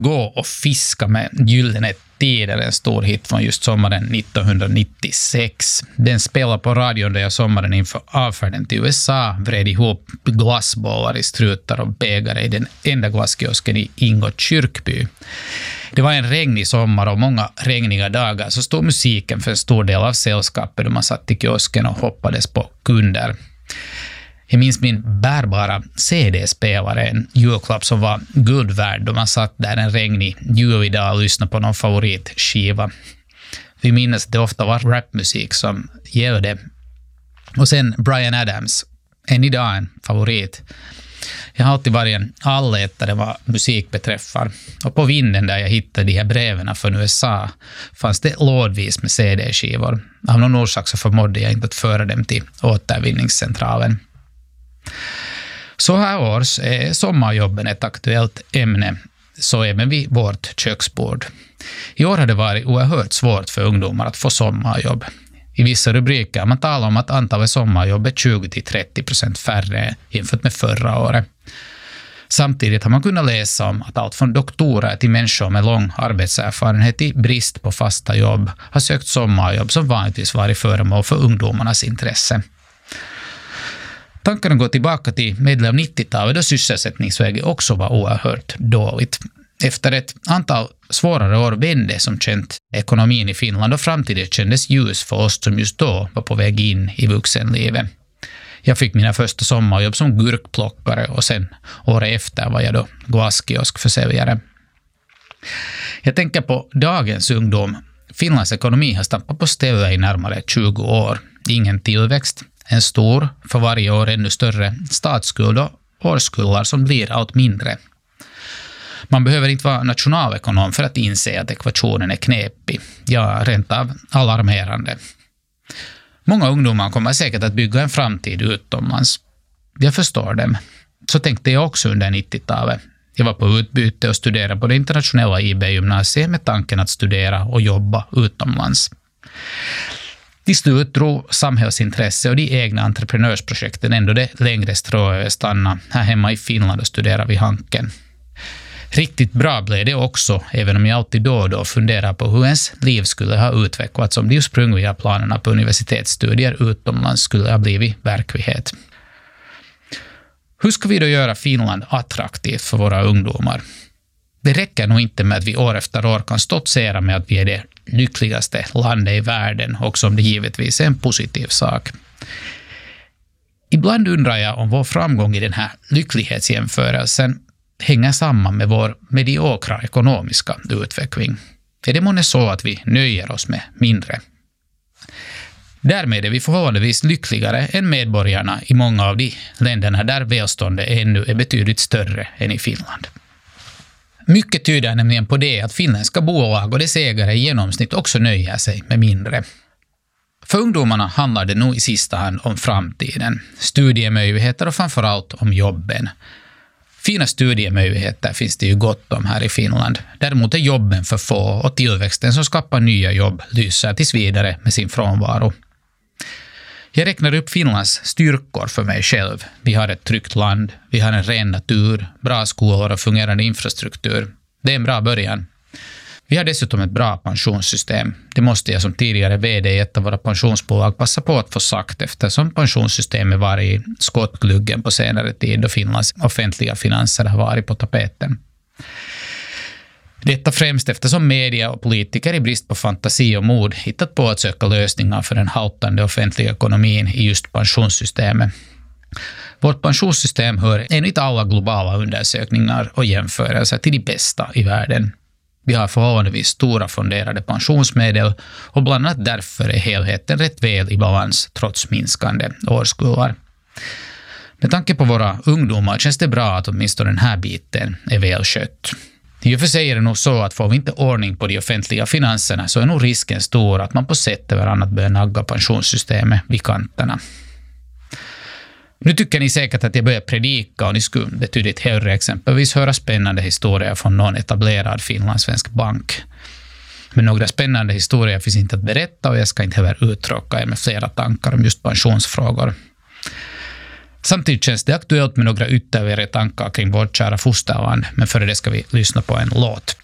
Gå och fiska med Gyllene Tider, en stor hit från just sommaren 1996. Den spelar på radion där jag sommaren inför avfärden till USA vred ihop glassbollar i strutar och bägare i den enda glasskiosken i Ingo kyrkby. Det var en regnig sommar och många regniga dagar så stod musiken för en stor del av sällskapet då man satt i kiosken och hoppades på kunder. Jag minns min bärbara CD-spelare, en julklapp som var guld värd då man satt där en regnig julidag och lyssnade på någon favoritskiva. Vi minns att det ofta var rapmusik som gällde. Och sen Bryan Adams, än idag en favorit. Jag har alltid varit en allätare vad musik beträffar. Och på vinden där jag hittade de här breven från USA fanns det lådvis med CD-skivor. Av någon orsak så förmådde jag inte att föra dem till återvinningscentralen. Så här års är sommarjobben ett aktuellt ämne, så även vid vårt köksbord. I år har det varit oerhört svårt för ungdomar att få sommarjobb. I vissa rubriker man talar om att antalet sommarjobb är 20-30% färre jämfört med förra året. Samtidigt har man kunnat läsa om att allt från doktorer till människor med lång arbetserfarenhet i brist på fasta jobb har sökt sommarjobb som vanligtvis varit föremål för ungdomarnas intresse. Tankarna går tillbaka till medel av 90-talet då sysselsättningsläget också var oerhört dåligt. Efter ett antal svårare år vände som känt ekonomin i Finland och framtiden kändes ljus för oss som just då var på väg in i vuxenlivet. Jag fick mina första sommarjobb som gurkplockare och sen året efter var jag då glasskioskförsäljare. Jag tänker på dagens ungdom. Finlands ekonomi har stampat på ställe i närmare 20 år. Ingen tillväxt. En stor, för varje år ännu större, statsskuld och årskullar som blir allt mindre. Man behöver inte vara nationalekonom för att inse att ekvationen är knepig, ja rent av alarmerande. Många ungdomar kommer säkert att bygga en framtid utomlands. Jag förstår dem. Så tänkte jag också under 90-talet. Jag var på utbyte och studerade på det internationella IB-gymnasiet med tanken att studera och jobba utomlands. Till slut drog samhällsintresse och de egna entreprenörsprojekten ändå det längre strået att stanna här hemma i Finland och studera vid Hanken. Riktigt bra blev det också, även om jag alltid då och då funderar på hur ens liv skulle ha utvecklats om de ursprungliga planerna på universitetsstudier utomlands skulle ha blivit verklighet. Hur ska vi då göra Finland attraktivt för våra ungdomar? Det räcker nog inte med att vi år efter år kan stoltsera med att vi är det lyckligaste landet i världen, också om det givetvis är en positiv sak. Ibland undrar jag om vår framgång i den här lycklighetsjämförelsen hänger samman med vår mediokra ekonomiska utveckling. Är det månne så att vi nöjer oss med mindre? Därmed är vi förhållandevis lyckligare än medborgarna i många av de länderna där välståndet ännu är betydligt större än i Finland. Mycket tyder nämligen på det att finländska bolag och dess ägare i genomsnitt också nöjer sig med mindre. För ungdomarna handlar det nog i sista hand om framtiden, studiemöjligheter och framförallt om jobben. Fina studiemöjligheter finns det ju gott om här i Finland. Däremot är jobben för få och tillväxten som skapar nya jobb lyser tills vidare med sin frånvaro. Jag räknar upp Finlands styrkor för mig själv. Vi har ett tryggt land, vi har en ren natur, bra skolor och fungerande infrastruktur. Det är en bra början. Vi har dessutom ett bra pensionssystem. Det måste jag som tidigare vd i ett av våra pensionsbolag passa på att få sagt eftersom pensionssystemet varit i skottgluggen på senare tid och Finlands offentliga finanser har varit på tapeten. Detta främst eftersom media och politiker i brist på fantasi och mod hittat på att söka lösningar för den haltande offentliga ekonomin i just pensionssystemet. Vårt pensionssystem hör enligt alla globala undersökningar och jämförelser till de bästa i världen. Vi har förhållandevis stora fonderade pensionsmedel och bland annat därför är helheten rätt väl i balans trots minskande årskullar. Med tanke på våra ungdomar känns det bra att åtminstone den här biten är välskött. I och för sig är det nog så att får vi inte ordning på de offentliga finanserna så är nog risken stor att man på sätt över annat börjar nagga pensionssystemet vid kanterna. Nu tycker ni säkert att jag börjar predika och ni skulle betydligt hellre exempelvis höra spännande historier från någon etablerad finlandssvensk bank. Men några spännande historier finns inte att berätta och jag ska inte heller uttråka er med flera tankar om just pensionsfrågor. Samtidigt känns det aktuellt med några ytterligare tankar kring vårt kära fosterland, men före det ska vi lyssna på en låt.